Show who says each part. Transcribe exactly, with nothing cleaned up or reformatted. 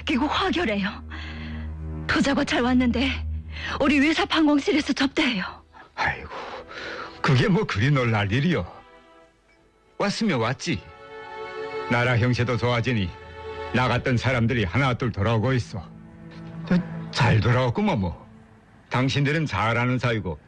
Speaker 1: 바뀌고 화결해요. 도자고 잘 왔는데 우리 외사 방공실에서 접대해요.
Speaker 2: 아이고, 그게 뭐 그리 놀랄 일이요. 왔으면 왔지. 나라 형세도 좋아지니 나갔던 사람들이 하나둘 돌아오고 있어. 저, 잘 돌아왔구만 뭐. 당신들은 잘하는 사이고